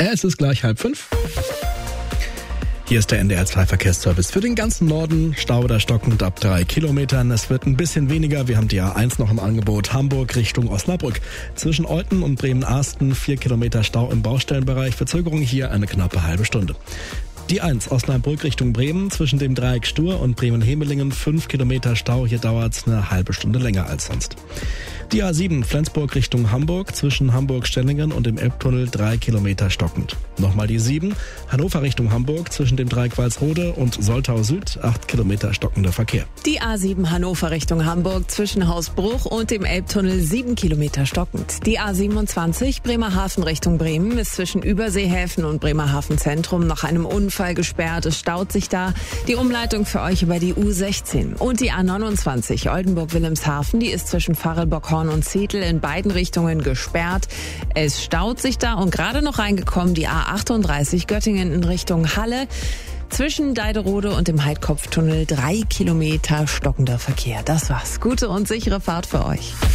Es ist gleich 4:30. Hier ist der NDR 2 Verkehrsservice für den ganzen Norden. Stau oder stockend ab 3 Kilometern. Es wird ein bisschen weniger. Wir haben die A1 noch im Angebot. Hamburg Richtung Osnabrück. Zwischen Olten und Bremen-Arsten 4 Kilometer Stau im Baustellenbereich. Verzögerung hier eine knappe halbe Stunde. Die 1 Osnabrück Richtung Bremen, zwischen dem Dreieck Stur und Bremen-Hemelingen 5 Kilometer Stau. Hier dauert es eine halbe Stunde länger als sonst. Die A7 Flensburg Richtung Hamburg, zwischen Hamburg-Stellingen und dem Elbtunnel 3 Kilometer stockend. Nochmal die 7 Hannover Richtung Hamburg, zwischen dem Dreieck Walsrode und Soltau Süd 8 Kilometer stockender Verkehr. Die A7 Hannover Richtung Hamburg, zwischen Hausbruch und dem Elbtunnel 7 Kilometer stockend. Die A27 Bremerhaven Richtung Bremen ist zwischen Überseehäfen und Bremerhaven Zentrum nach einem Unfall gesperrt. Es staut sich da. Die Umleitung für euch über die U16. Und die A29 Oldenburg-Wilhelmshaven, die ist zwischen Farelbock-Horn und Zetel in beiden Richtungen gesperrt. Es staut sich da und gerade noch reingekommen die A38 Göttingen in Richtung Halle. Zwischen Deiderode und dem Heidkopftunnel 3 Kilometer stockender Verkehr. Das war's. Gute und sichere Fahrt für euch.